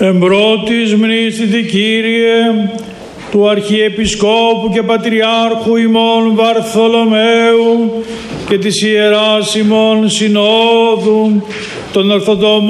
Εμπρότης μνήσθητη Κύριε του Αρχιεπισκόπου και Πατριάρχου ημών Βαρθολομαίου και της Ιεράς ημών Συνόδου των Ορθοδόμων